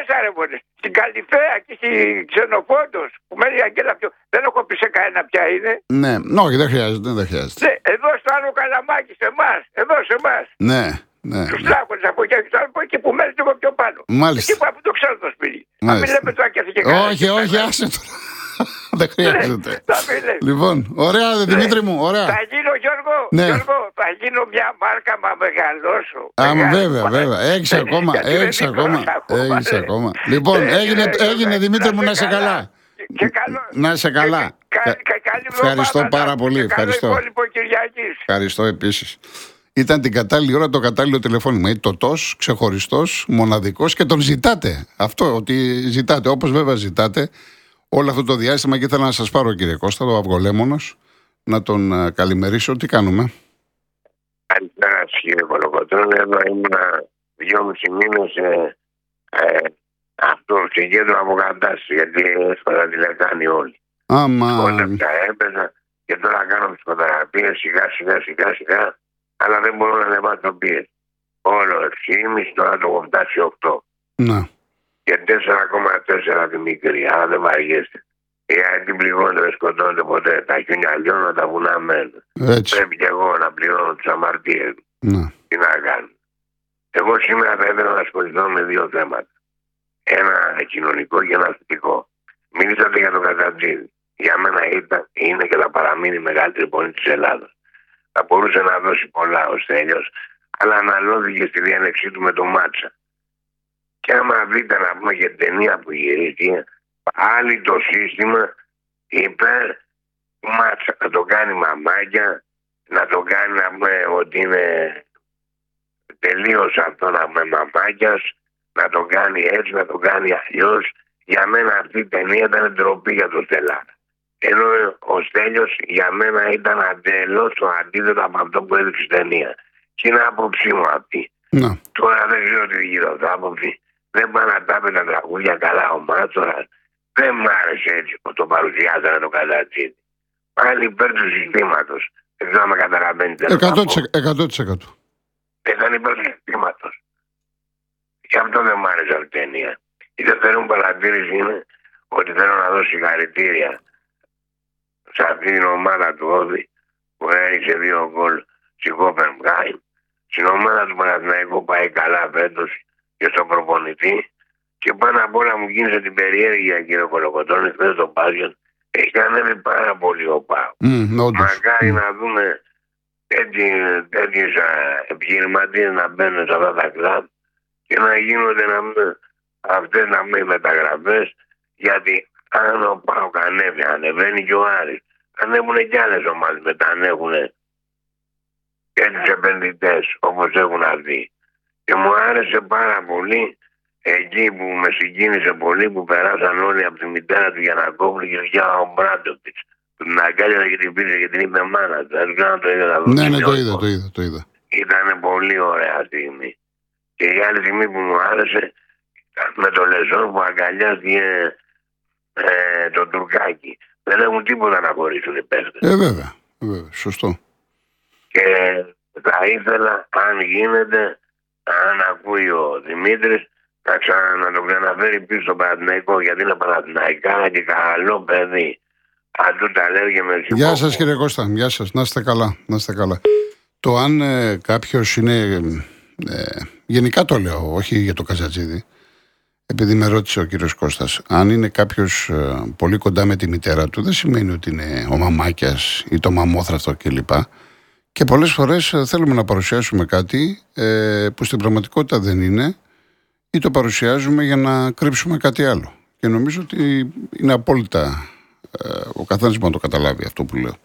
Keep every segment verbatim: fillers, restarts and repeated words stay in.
μέσα ρε μόνε. Στην Καλυθέα και στη Ξενοφόντος που μένει η Αγγέλα πιο. Δεν έχω πει σε κανένα ποια είναι. Ναι, όχι, δεν χρειάζεται, δεν χρειάζεται. Ναι, εδώ στο άλλο Καλαμάκι, σε εμάς. Εδώ σε εμάς. Ναι, ναι. Τους ναι. τράγωνες από εκεί, από εκεί που μένει λίγο πιο πάνω. Μάλιστα. Εκεί που από το ξέρω το σπίτι. Να μην λέμε τώρα και και όχι, όχι, άσε τώρα. Δεν χρειάζεται. Λοιπόν, ωραία, Δημήτρη μου, ωραία. Θα γίνω, Γιώργο, ναι. Γιώργο, θα γίνω μια μάρκα μα μεγαλώσω. Α, βέβαια, βέβαια. Έχεις ακόμα, έχεις ακόμα, έχεις ακόμα. Λοιπόν, έγινε, έγινε Δημήτρη μου, να σε καλά. Να σε καλά. Ευχαριστώ πάρα πολύ. Ευχαριστώ. Ευχαριστώ επίσης. Ήταν την κατάλληλη ώρα το κατάλληλο τηλεφώνημα. Είναι τοτός, ξεχωριστός, μοναδικός και τον ζητάτε. Αυτό, ότι ζητάτε, όπως βέβαια ζητάτε όλο αυτό το διάστημα. Και ήθελα να σας πάρω, κύριε Κώστα, το Αυγολέμονος, να τον uh, καλημερίσω. Τι κάνουμε? Καλησπέρα, κύριε Κολοκοτρώνη. Εδώ ήμουν δυόμισι μήνες ε, ε, αυτό στο κέντρο αποκατάσταση, γιατί έσπασα τη λεκάνη όλοι. Άμα. Σκότεψα, έπαιζα και τώρα κάνω ψυχοθεραπείες σιγά σιγά σιγά σιγά, αλλά δεν μπορώ να ανεβάσω πίεση. Όλο έξι κόμμα πέντε, τώρα το έχω φτάσει οκτώ. Να. Και τέσσερα κόμμα τέσσερα τη μικρή, αλλά δεν βαριέστε. Γιατί την πληγώνετε, δεν σκοτώνετε ποτέ. Τα χιόνια λιώνουν, τα βουνά μένουν. Πρέπει και εγώ να πληρώνω τις αμαρτίες μου. Τι να κάνω. Εγώ σήμερα θα ήθελα να ασχοληθώ με δύο θέματα. Ένα κοινωνικό και ένα θετικό. Μιλήσατε για τον Καζατζίδη. Για μένα ήταν, είναι και θα παραμείνει η μεγαλύτερη πόνη της Ελλάδας. Θα μπορούσε να δώσει πολλά ο Στέλιος, αλλά αναλώθηκε στη διένεξή του με τον Μάτσα. Και άμα δείτε να πούμε για την ταινία που γυρίστηκε, πάλι το σύστημα υπέρ του Μάτσα. Να το κάνει μαμάκια, να το κάνει να πούμε ότι είναι τελείως αυτό να πούμε μαμάκιας, να το κάνει έτσι, να το κάνει αλλιώς. Για μένα αυτή η ταινία ήταν ντροπή για τον Στελάρα. Ενώ ο Στέλιος για μένα ήταν αντελώς το αντίθετο από αυτό που έδειξε η ταινία. Και είναι άποψή μου αυτή. Να. Τώρα δεν ξέρω τι γύρω από άποψη. Δεν πάνε να τα τα τραγούδια καλά ο Μάτσορας. Δεν μ' άρεσε έτσι που το παρουσιάζανε το Καζατζίδη. Πάλι υπέρ του συστήματος. Δεν ξέρω αν με καταλαβαίνετε. εκατό τοις εκατό. Ήταν υπέρ του συστήματος. Γι' αυτό δεν μ' άρεσε αυτή η ταινία. Η δεύτερη μου παρατήρηση είναι ότι θέλω να δώσω συγχαρητήρια σε αυτή την ομάδα του Όδη που έριξε δύο γκολ στην Κόπενχάγεν. Στην ομάδα του Παναθηναϊκού πάει καλά φέτος και στον προπονητή. Και πάνω απ' όλα μου γίνησε την περιέργεια, κύριε Κολοκοτρώνη, χθες το Πάσιον. Έχει ανέβει πάρα πολύ ο ΠΑΟ. Mm, Μακάρι mm. να δούμε τέτοιες επιχειρηματίες να μπαίνουν σε αυτά τα κλαμπ και να γίνονται να μην, αυτές να μην μεταγραφές, γιατί αν ο ΠΑΟ ανέβει, ανεβαίνει και ο Άρης. Ανέβουν και άλλες ομάδες μετά, ανέβουν και τους επενδυτές όπως έχουν αρθεί. Και μου άρεσε πάρα πολύ εκεί που με συγκίνησε πολύ που περάσαν όλοι από τη μητέρα του Γιαννακόπουλου και για ο Μπράντοβιτς. Την αγκάλιασε και την πήρε και την είπε μάνα του. Δεν ξέρω αν το είδα. Ναι, ναι, το είδα, το είδα, το είδα. Ήτανε πολύ ωραία στιγμή. Και η άλλη στιγμή που μου άρεσε με το Λεζόν που αγκαλιάστηκε ε, το Τουρκάκι. Δεν έχουν τίποτα να χωρίσουν οι παίκτες. Ε, βέβαια, βέβαια, σωστό. Και θα ήθελα, αν γίνεται, αν ακούει ο Δημήτρης, να, ξανα, να τον ξαναφέρει πίσω στο Παναθηναϊκό, γιατί είναι Παναθηναϊκά και καλό παιδί. Αντού τα λέει και με συγχωρεί. Γεια σας, κύριε Κώστα, γεια σας, να είστε καλά, να είστε καλά. Το αν ε, κάποιος είναι, ε, γενικά το λέω, όχι για το Καζατζίδη, επειδή με ρώτησε ο κύριος Κώστας, αν είναι κάποιος ε, πολύ κοντά με τη μητέρα του, δεν σημαίνει ότι είναι ο μαμάκιας ή το μαμόθραυτο κλπ. Και πολλές φορές ε, θέλουμε να παρουσιάσουμε κάτι ε, που στην πραγματικότητα δεν είναι, ή το παρουσιάζουμε για να κρύψουμε κάτι άλλο. Και νομίζω ότι είναι απόλυτα ε, ο καθένας μπορεί να το καταλάβει αυτό που λέω.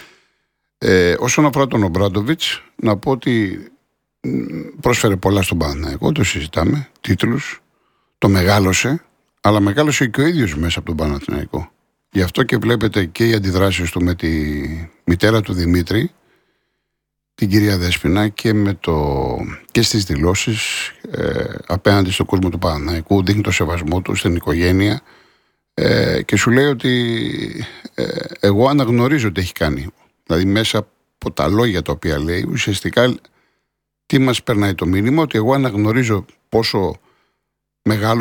Ε, όσον αφορά τον Ομπράντοβιτς, να πω ότι πρόσφερε πολλά στον Παναθηναϊκό, το συζητάμε, τίτλους, το μεγάλωσε, αλλά μεγάλωσε και ο ίδιος μέσα από τον Παναθηναϊκό. Γι' αυτό και βλέπετε και οι αντιδράσεις του με τη μητέρα του Δημήτρη, την κυρία Δέσποινα, και, με το, και στις δηλώσεις ε, απέναντι στον κόσμο του Παναθηναϊκού, δείχνει το σεβασμό του στην οικογένεια ε, και σου λέει ότι ε, εγώ αναγνωρίζω τι έχει κάνει. Δηλαδή μέσα από τα λόγια τα οποία λέει, ουσιαστικά τι μας περνάει το μήνυμα, ότι εγώ αναγνωρίζω πόσο μεγάλο